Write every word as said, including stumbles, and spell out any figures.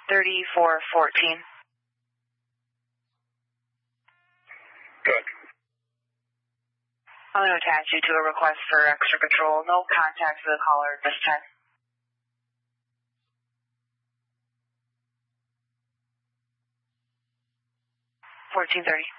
thirty-four fourteen. Good. I'm going to attach you to a request for extra patrol. No contact with the caller at this time. fourteen thirty.